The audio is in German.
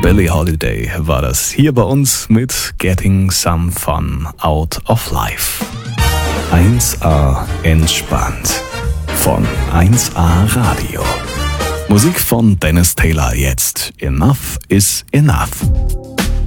Billie Holiday war das hier bei uns mit Getting Some Fun Out of Life. 1A entspannt von 1A Radio. Musik von Dennis Taylor jetzt. Enough is enough.